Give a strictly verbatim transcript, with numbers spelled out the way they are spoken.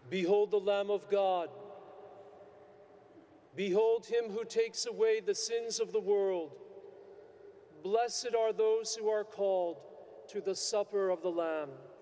Behold the Lamb of God. Behold him who takes away the sins of the world. Blessed are those who are called to the supper of the Lamb.